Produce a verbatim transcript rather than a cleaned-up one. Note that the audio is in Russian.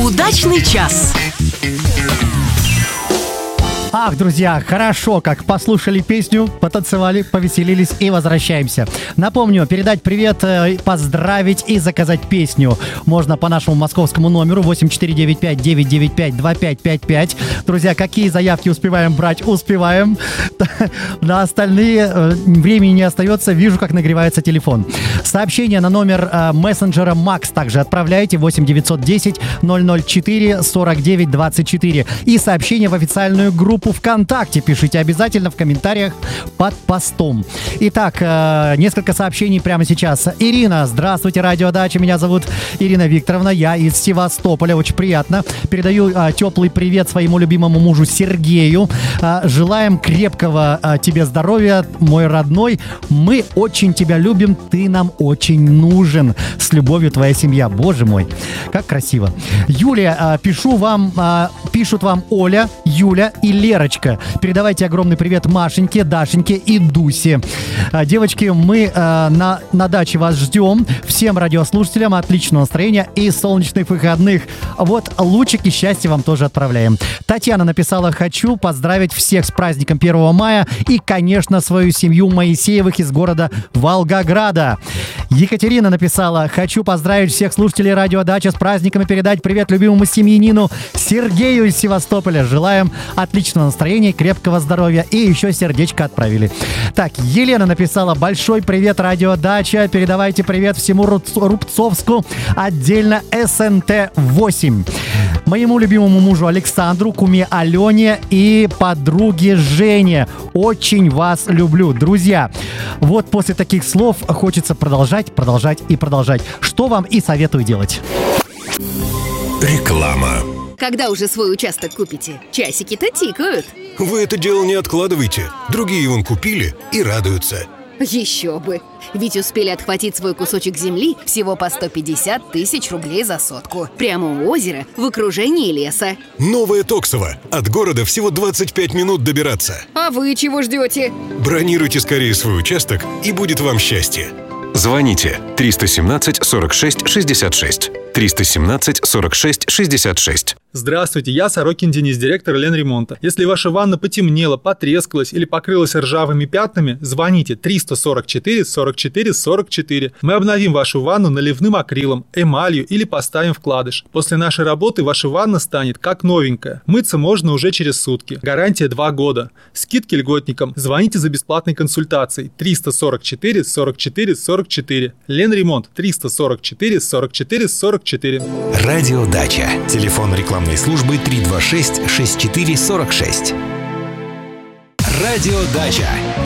Удачный час. Ах, друзья, хорошо, как послушали песню, потанцевали, повеселились и возвращаемся. Напомню, передать привет, поздравить и заказать песню можно по нашему московскому номеру восемь четыре девять пять девять девять пять два пять пять пять. Друзья, какие заявки успеваем брать? Успеваем. На остальные времени не остается. Вижу, как нагревается телефон. Сообщение на номер мессенджера Макс также отправляйте восемь девятьсот десять ноль ноль четыре сорок девять двадцать четыре. И сообщение в официальную группу ВКонтакте пишите обязательно в комментариях под постом. Итак, э, несколько сообщений прямо сейчас. Ирина, здравствуйте, радиодача. Меня зовут Ирина Викторовна, я из Севастополя. Очень приятно. Передаю э, теплый привет своему любимому мужу Сергею. Э, желаем крепкого э, тебе здоровья, мой родной. Мы очень тебя любим, ты нам очень нужен. С любовью, твоя семья. Боже мой, как красиво. Юлия, э, пишу вам, э, пишут вам Оля, Юля и Лерочка. Передавайте огромный привет Машеньке, Дашеньке и Дусе. Девочки, мы э, на, на даче вас ждем. Всем радиослушателям отличного настроения и солнечных выходных. Вот лучики счастья вам тоже отправляем. Татьяна написала: хочу поздравить всех с праздником первого мая и, конечно, свою семью Моисеевых из города Волгограда. Екатерина написала: хочу поздравить всех слушателей радиодача с праздником и передать привет любимому семьянину Сергею из Севастополя. Желаем отличного настроения, крепкого здоровья и еще сердечко отправили. Так, Елена написала: большой привет, радиодача. Передавайте привет всему Рубцовску, отдельно эс эн тэ восемь. Моему любимому мужу Александру, куме Алене и подруге Жене. Очень вас люблю. Друзья, вот после таких слов хочется продолжать, продолжать и продолжать. Что вам и советую делать. Реклама. Когда уже свой участок купите? Часики-то тикают. Вы это дело не откладывайте. Другие вон купили и радуются. Еще бы. Ведь успели отхватить свой кусочек земли всего по сто пятьдесят тысяч рублей за сотку. Прямо у озера, в окружении леса. Новое Токсово. От города всего двадцать пять минут добираться. А вы чего ждете? Бронируйте скорее свой участок, и будет вам счастье. Звоните триста семнадцать сорок шесть шестьдесят шесть. триста семнадцать сорок шесть шестьдесят шесть. Здравствуйте, я Сорокин Денис, директор Ленремонта. Если ваша ванна потемнела, потрескалась или покрылась ржавыми пятнами, звоните триста сорок четыре сорок четыре сорок четыре. Мы обновим вашу ванну наливным акрилом, эмалью или поставим вкладыш. После нашей работы ваша ванна станет как новенькая. Мыться можно уже через сутки. Гарантия два года. Скидки льготникам. Звоните за бесплатной консультацией триста сорок четыре сорок четыре сорок четыре. Ленремонт триста сорок четыре сорок четыре сорок четыре. Радиодача. Телефон рекламной службы три два шесть шесть четыре сорок шесть. Радиодача.